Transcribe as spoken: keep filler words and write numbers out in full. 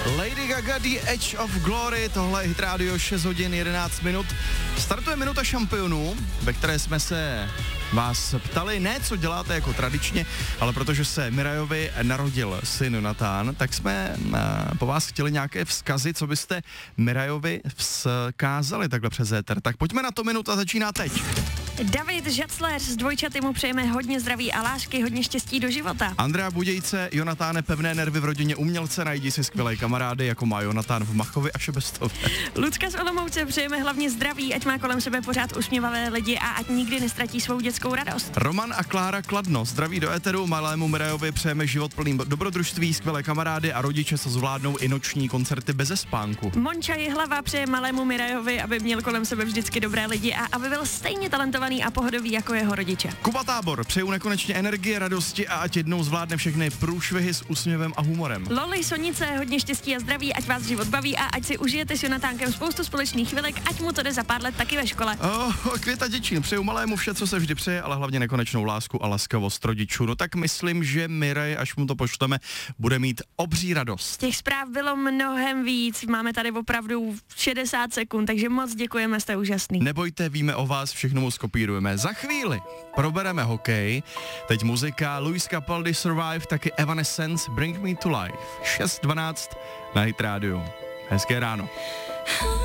Lady Gaga, The Edge of Glory, tohle je Hit Radio, šest hodin jedenáct minut. Startuje minuta šampionů, ve které jsme se vás ptali, ne co děláte jako tradičně, ale protože se Mirajovi narodil syn Jonatán, tak jsme uh, po vás chtěli nějaké vzkazy, co byste Mirajovi vzkázali takhle přes éter. Tak pojďme na to, minuta začíná teď. David Žacler z dvojčaty mu přejeme hodně zdraví a lásky, hodně štěstí do života. Andrea Budějce, Jonatáne, pevné nervy v rodině umělce, najdi si skvělé kamarády, jako má Jonatán v Machovi a Šebestově. Lucka z Olomouce přejeme hlavně zdraví, ať má kolem sebe pořád usměvavé lidi a ať nikdy nestratí svou dětskou radost. Roman a Klára Kladno, zdraví do éteru, malému Mirajovi přejeme život plný dobrodružství, skvělé kamarády a rodiče, co zvládnou i noční koncerty beze spánku. Monča Jihlava přeje malému Mirajovi, aby měl kolem sebe vždycky dobré lidi a aby byl stejně talentovaný a pohodový jako jeho rodiče. Kuba Tábor, přeju nekonečně energie, radosti a ať jednou zvládne všechny průšvihy s úsměvem a humorem. Loli Sonice, hodně štěstí a zdraví, ať vás život baví a ať si užijete s Jonatánkem spoustu společných chvilek, ať mu to jde za pár let taky ve škole. Oh, Květa Děčín, přeju malému vše, co se vždy přeje, ale hlavně nekonečnou lásku a laskavost rodičů. No tak myslím, že Miraj, až mu to pošleme, bude mít obří radost. Těch zpráv bylo mnohem víc, máme tady opravdu šedesát sekund, takže moc děkujeme, jste úžasný. Nebojte, víme o vás, všechno mu skopírujeme. Za chvíli probereme hokej, teď muzika, Luis Capaldi Survive, taky Evanescence, Bring Me to Life. šest dvanáct na Hit Radio. Hezké ráno.